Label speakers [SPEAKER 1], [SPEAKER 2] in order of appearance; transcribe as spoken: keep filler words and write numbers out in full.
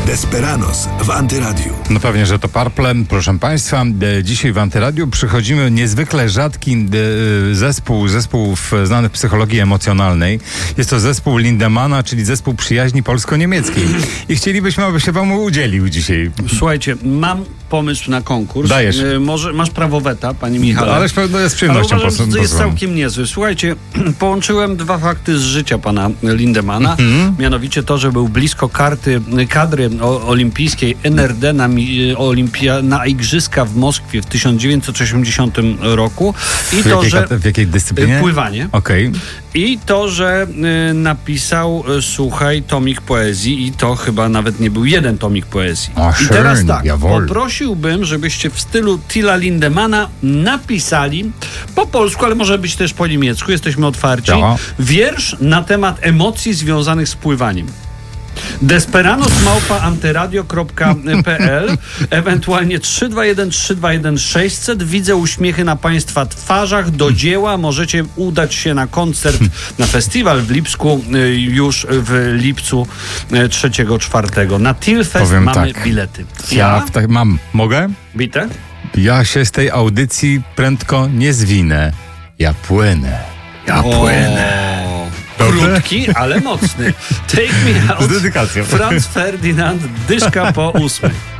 [SPEAKER 1] Desperados w Antyradiu.
[SPEAKER 2] No pewnie, że to Purple. Proszę Państwa, e, dzisiaj w Antyradiu przychodzimy niezwykle rzadki e, zespół, zespół w, znany w psychologii emocjonalnej. Jest to zespół Lindemana, czyli zespół przyjaźni polsko-niemieckiej. I chcielibyśmy, aby się Wam udzielił dzisiaj.
[SPEAKER 3] Słuchajcie, mam pomysł na konkurs.
[SPEAKER 2] Dajesz.
[SPEAKER 3] E, może masz prawo weta, panie Michale.
[SPEAKER 2] Ależ no, jest z przyjemnością.
[SPEAKER 3] Ale uważam, że to jest
[SPEAKER 2] posłucham.
[SPEAKER 3] całkiem niezły. Słuchajcie, połączyłem dwa fakty z życia pana Lindemana. Mm-hmm. Mianowicie to, że był blisko karty, kadry o, olimpijskiej N R D na, olimpia, na Igrzyska w Moskwie w tysiąc dziewięćset osiemdziesiątym roku. I
[SPEAKER 2] w,
[SPEAKER 3] to,
[SPEAKER 2] jakiej,
[SPEAKER 3] że,
[SPEAKER 2] w jakiej dyscyplinie?
[SPEAKER 3] Pływanie.
[SPEAKER 2] Okej. Okay.
[SPEAKER 3] I to, że y, napisał, y, słuchaj, tomik poezji i to chyba nawet nie był jeden tomik poezji.
[SPEAKER 2] O,
[SPEAKER 3] I teraz tak,
[SPEAKER 2] jawohl.
[SPEAKER 3] poprosiłbym, żebyście w stylu Tilla Lindemana napisali po polsku, ale może być też po niemiecku, jesteśmy otwarci,
[SPEAKER 2] ja. wiersz
[SPEAKER 3] na temat emocji związanych z pływaniem. Desperados małpa antyradio kropka p l, ewentualnie trzy dwa jeden trzy dwa jeden sześćset. Widzę uśmiechy na Państwa twarzach. Do dzieła możecie udać się na koncert, na festiwal w Lipsku już w lipcu trzeciego czwartego. Na Tillfest
[SPEAKER 2] Powiem
[SPEAKER 3] mamy
[SPEAKER 2] tak.
[SPEAKER 3] bilety.
[SPEAKER 2] Ja,
[SPEAKER 3] Ja?
[SPEAKER 2] ja mam. Mogę?
[SPEAKER 3] Bite?
[SPEAKER 2] Ja się z tej audycji prędko nie zwinę. Ja płynę. Ja
[SPEAKER 3] O,
[SPEAKER 2] płynę.
[SPEAKER 3] Krótki, ale mocny. Take me out.
[SPEAKER 2] Z dedykacją.
[SPEAKER 3] Franz Ferdynand, dyszka po ósmej.